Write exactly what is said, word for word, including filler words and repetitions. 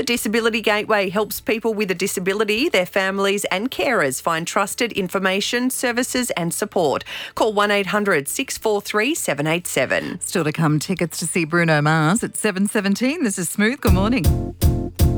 Disability Gateway helps people with a disability, their families and carers find trusted information, services and support. Call one eight hundred six four three seven eight seven. Still to come, tickets to see Bruno Mars at seven seventeen. This is Smooth. Good morning.